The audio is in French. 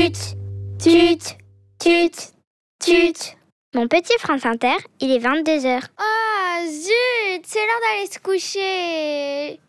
Tut, tut, tut, tut. Mon petit France Inter, il est 22h. Ah, zut, c'est l'heure d'aller se coucher.